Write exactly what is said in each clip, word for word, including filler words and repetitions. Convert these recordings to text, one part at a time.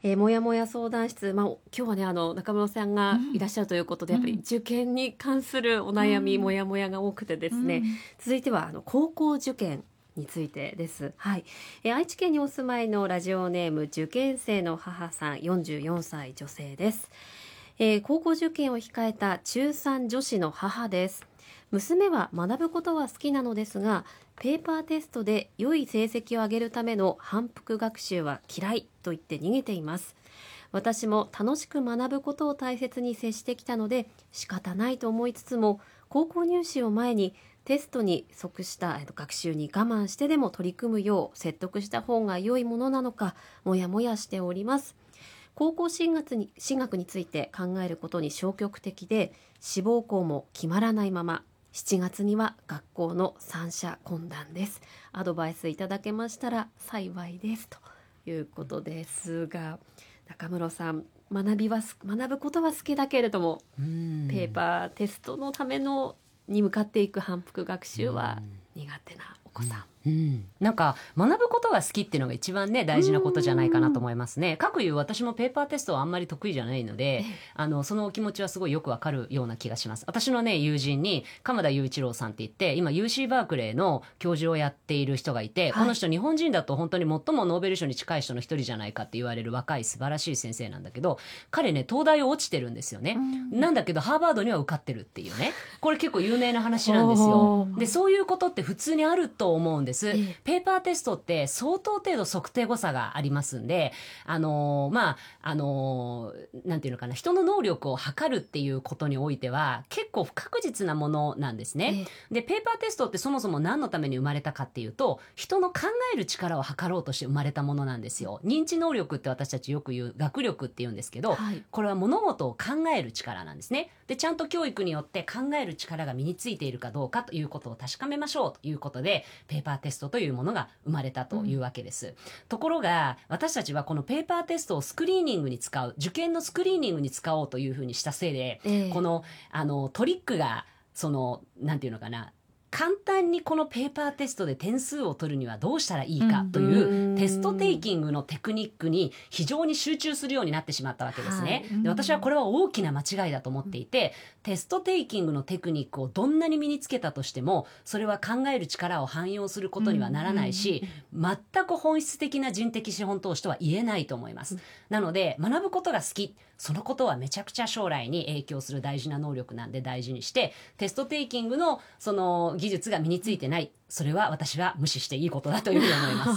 えー、もやもや相談室、まあ、今日はねあの中村さんがいらっしゃるということで、うん、やっぱり受験に関するお悩み、うん、もやもやが多くてですね、うん、続いてはあの高校受験についてです、はいえー、愛知県にお住まいのラジオネーム受験生の母さん、よんじゅうよんさい女性です。えー、高校受験を控えた中さん女子の母です。娘は学ぶことは好きなのですが、ペーパーテストで良い成績を上げるための反復学習は嫌いと言って逃げています。私も楽しく学ぶことを大切に接してきたので仕方ないと思いつつも、高校入試を前にテストに即した学習に我慢してでも取り組むよう説得した方が良いものなのか、もやもやしております。高校進学に、進学について考えることに消極的で、志望校も決まらないまま、しちがつには学校の三者懇談です。アドバイスいただけましたら幸いです、ということですが、中室さん、学びは学ぶことは好きだけれども、うんペーパーテストのためのに向かっていく反復学習は苦手なお子さん、 うんうん、なんか学ぶことが好きっていうのが一番ね大事なことじゃないかなと思いますね。かくいう私もペーパーテストはあんまり得意じゃないので、あのそのお気持ちはすごいよくわかるような気がします。私のね友人に鎌田雄一郎さんって言って、今 ユーシー バークレーの教授をやっている人がいて、はい、この人日本人だと本当に最もノーベル賞に近い人の一人じゃないかって言われる若い素晴らしい先生なんだけど、彼ね東大を落ちてるんですよね。なんだけどハーバードには受かってるっていうね、これ結構有名な話なんですよ。でそういうことって普通にあると思うんです。ペーパーテストって相当程度測定誤差がありますんで、あのー、まああのー、なんていうのかな、人の能力を測るっていうことにおいては結構不確実なものなんですね。でペーパーテストってそもそも何のために生まれたかっていうと、人の考える力を測ろうとして生まれたものなんですよ。認知能力って私たちよく言う学力って言うんですけど、はい、これは物事を考える力なんですね。でちゃんと教育によって考える力が身についているかどうかということを確かめましょうということで、ペーパーテストというものが生まれたというわけです、うん、ところが私たちはこのペーパーテストをスクリーニングに使う、受験のスクリーニングに使おうというふうにしたせいで、えー、このあのトリックがそのなんていうのかな、簡単にこのペーパーテストで点数を取るにはどうしたらいいかというテストテイキングのテクニックに非常に集中するようになってしまったわけですね、はい、で私はこれは大きな間違いだと思っていて、テストテイキングのテクニックをどんなに身につけたとしてもそれは考える力を汎用することにはならないし、全く本質的な人的資本投資とは言えないと思います。なので学ぶことが好き、そのことはめちゃくちゃ将来に影響する大事な能力なんで大事にして、テストテイキングのその技術が身についてない、それは私は無視していいことだというふうに思います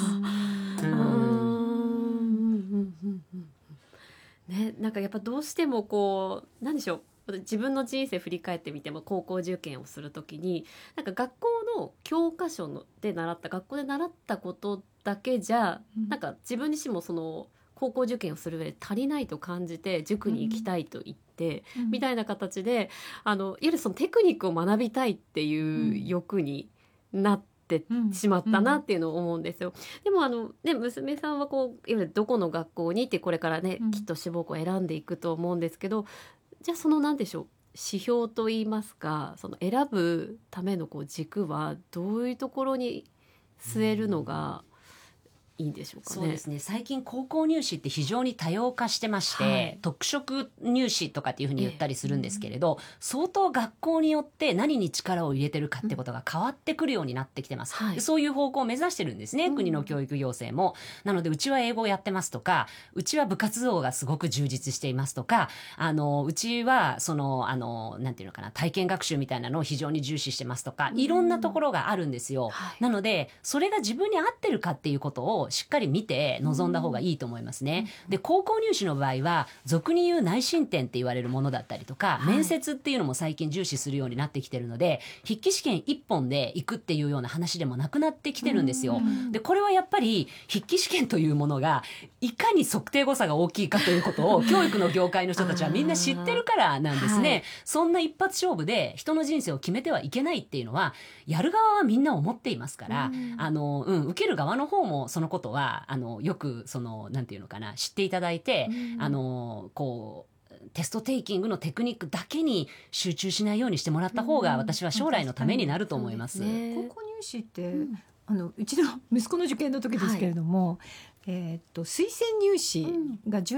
うんね、なんかやっぱどうしてもこうなんでしょう、自分の人生振り返ってみても高校受験をするときになんか学校の教科書ので習った学校で習ったことだけじゃ、うん、なんか自分自身もその高校受験をする上で足りないと感じて塾に行きたいと言って、うん、みたいな形であのいわゆるそのテクニックを学びたいっていう欲になってしまったなっていうのを思うんですよ。でもあの、ね、娘さんはこういわゆるどこの学校にってこれからね、うん、きっと志望校を選んでいくと思うんですけど、じゃあそのなんでしょう、指標といいますか、その選ぶためのこう軸はどういうところに据えるのがいいんでしょうかね。 そうですね、最近高校入試って非常に多様化してまして、はい、特色入試とかっていうふうに言ったりするんですけれど、えー、相当学校によって何に力を入れてるかってことが変わってくるようになってきてます、うん、でそういう方向を目指してるんですね、国の教育行政も。なのでうちは英語をやってますとか、うちは部活動がすごく充実していますとか、あのうちはそのあのなんていうのかな、体験学習みたいなのを非常に重視してますとか、いろんなところがあるんですよ、はい、なのでそれが自分に合ってるかっていうことをしっかり見て臨んだ方がいいと思いますね。で高校入試の場合は俗に言う内申点って言われるものだったりとか、面接っていうのも最近重視するようになってきてるので、筆記試験一本で行くっていうような話でもなくなってきてるんですよ。でこれはやっぱり筆記試験というものがいかに測定誤差が大きいかということを教育の業界の人たちはみんな知ってるからなんですね、はい、そんな一発勝負で人の人生を決めてはいけないっていうのはやる側はみんな思っていますから、あの、うん、受ける側の方もそのことはあのよくそのなんていうのかな、知っていただいて、あのこうテストテイキングのテクニックだけに集中しないようにしてもらった方が私は将来のためになると思います。 ね、高校入試って、うん、あのうちの息子の受験の時ですけれども、はい、えー、っと推薦入試がじゅう